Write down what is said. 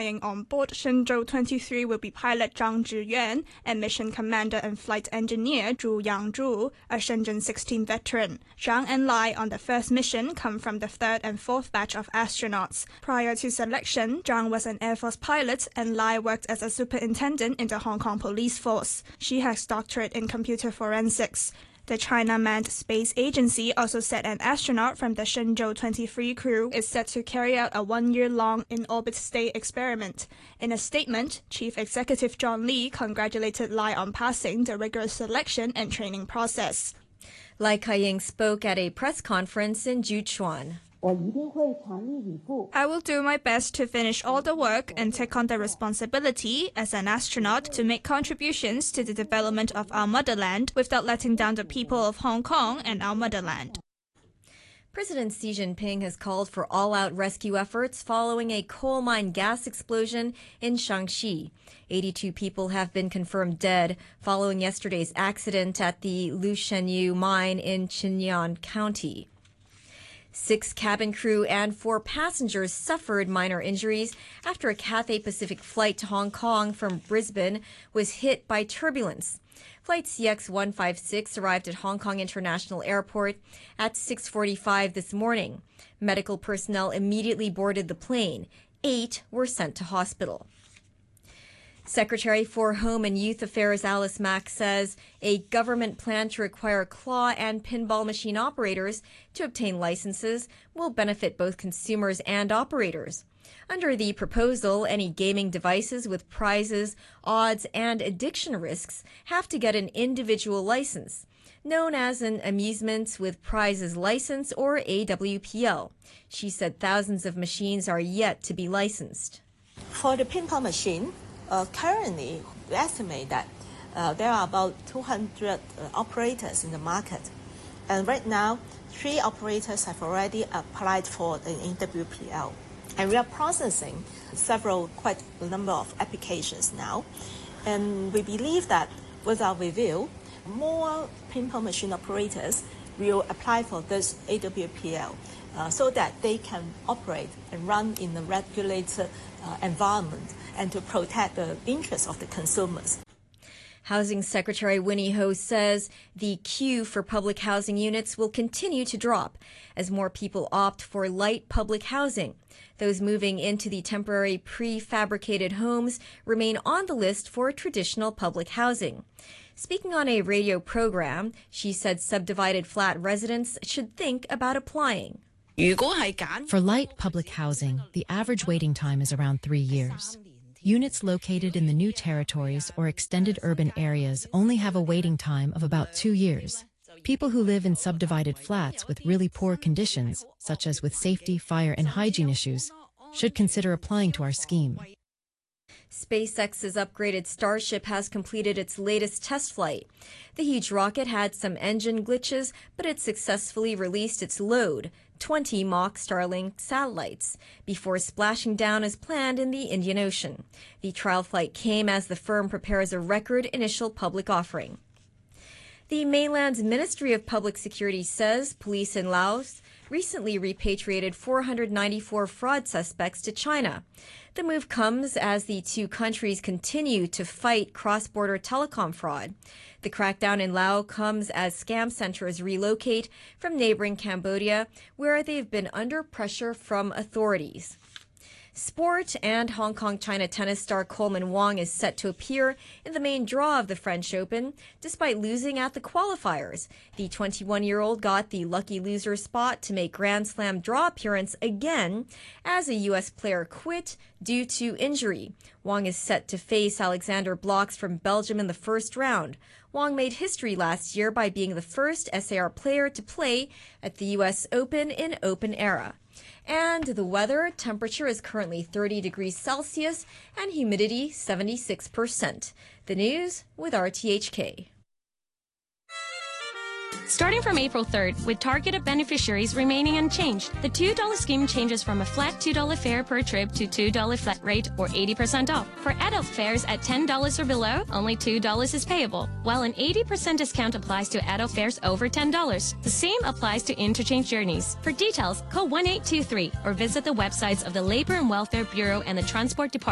flying on board Shenzhou 23 will be pilot Zhang Zhiyuan and mission commander and flight engineer Zhu Yangzhu, a Shenzhen 16 veteran. Zhang and Lai on the first mission come from the third and fourth batch of astronauts. Prior to selection, Zhang was an Air Force pilot and Lai worked as a superintendent in the Hong Kong Police Force. She has doctorate in computer forensics. The China Manned Space Agency also said an astronaut from the Shenzhou 23 crew is set to carry out a one-year-long in-orbit stay experiment. In a statement, Chief Executive John Lee congratulated Lai on passing the rigorous selection and training process. Lai Ka-ying spoke at a press conference in Juchuan. I will do my best to finish all the work and take on the responsibility as an astronaut to make contributions to the development of our motherland without letting down the people of Hong Kong and our motherland. President Xi Jinping has called for all-out rescue efforts following a coal mine gas explosion in Shaanxi. 82 people have been confirmed dead following yesterday's accident at the Lushenyu mine in Qingyuan County. 6 cabin crew and 4 passengers suffered minor injuries after a Cathay Pacific flight to Hong Kong from Brisbane was hit by turbulence. Flight CX-156 arrived at Hong Kong International Airport at 6:45 this morning. Medical personnel immediately boarded the plane. 8 were sent to hospital. Secretary for Home and Youth Affairs Alice Mak says a government plan to require claw and pinball machine operators to obtain licenses will benefit both consumers and operators. Under the proposal, any gaming devices with prizes, odds, and addiction risks have to get an individual license, known as an Amusements with Prizes License or AWPL. She said thousands of machines are yet to be licensed. For the pinball machine, currently, we estimate that there are about 200 operators in the market. And right now, 3 operators have already applied for an AWPL. And we are processing quite a number of applications now. And we believe that with our review, more pinball machine operators will apply for this AWPL so that they can operate and run in a regulated environment and to protect the interests of the consumers. Housing Secretary Winnie Ho says the queue for public housing units will continue to drop as more people opt for light public housing. Those moving into the temporary prefabricated homes remain on the list for traditional public housing. Speaking on a radio program, she said subdivided flat residents should think about applying. For light public housing, the average waiting time is around 3 years. Units located in the new territories or extended urban areas only have a waiting time of about 2 years. People who live in subdivided flats with really poor conditions, such as with safety, fire, and hygiene issues, should consider applying to our scheme. SpaceX's upgraded Starship has completed its latest test flight. The huge rocket had some engine glitches, but it successfully released its load, 20 mock Starlink satellites, before splashing down as planned in the Indian Ocean. The trial flight came as the firm prepares a record initial public offering. The mainland's Ministry of Public Security says police in Laos recently repatriated 494 fraud suspects to China. The move comes as the two countries continue to fight cross-border telecom fraud. The crackdown in Laos comes as scam centers relocate from neighboring Cambodia, where they've been under pressure from authorities. Sport and Hong Kong-China tennis star Coleman Wong is set to appear in the main draw of the French Open, despite losing at the qualifiers. The 21-year-old got the lucky loser spot to make Grand Slam draw appearance again as a U.S. player quit due to injury. Wong is set to face Alexander Blocks from Belgium in the first round. Wong made history last year by being the first SAR player to play at the U.S. Open in open era. And the weather, temperature is currently 30 degrees Celsius and humidity 76%. The news with RTHK. Starting from April 3rd, with targeted beneficiaries remaining unchanged, the $2 scheme changes from a flat $2 fare per trip to $2 flat rate or 80% off. For adult fares at $10 or below, only $2 is payable, while an 80% discount applies to adult fares over $10. The same applies to interchange journeys. For details, call 1823 or visit the websites of the Labor and Welfare Bureau and the Transport Department.